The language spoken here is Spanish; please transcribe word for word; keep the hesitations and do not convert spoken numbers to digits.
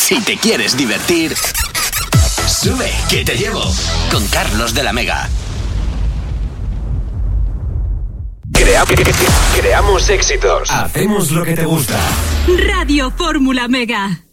Si te quieres divertir, sube que te llevo con Carlos de la Mega. Crea- Creamos éxitos. Hacemos lo que te gusta. Radio Fórmula Mega.